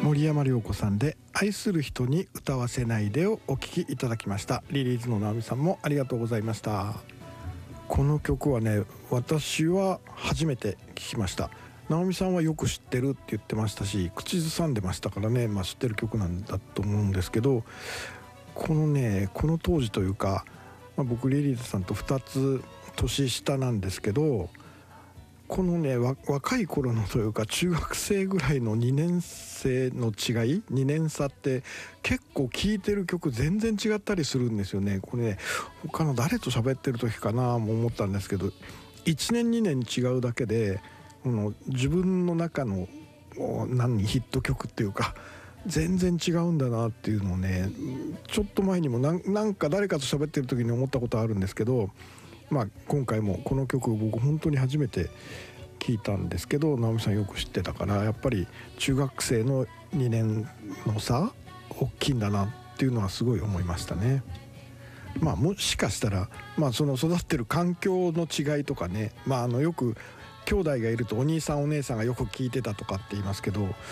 森山良子さんで愛する人に歌わせないでをお聴きいただきました。リリーズの直美さんもありがとうございました。この曲はね、私は初めて聴きました。直美さんはよく知ってるって言ってましたし、口ずさんでましたからね、知ってる曲なんだと思うんですけど、この当時というか、僕リリーズさんと2つ年下なんですけど、このね若い頃のというか中学生ぐらいの2年生の違い、2年差って結構聴いてる曲全然違ったりするんですよね。これね、他の誰と喋ってる時かなも思ったんですけど、1年2年違うだけで自分の中のヒット曲っていうか全然違うんだなっていうのをね、ちょっと前にもなんか誰かと喋ってる時に思ったことあるんですけど、今回もこの曲僕本当に初めて聞いたんですけど、直美さんよく知ってたから、やっぱり中学生の2年の差大きいんだなっていうのはすごい思いましたね。もしかしたら、その育ってる環境の違いとかね、よく兄弟がいるとお兄さんお姉さんがよく聞いてたとかって言いますけど、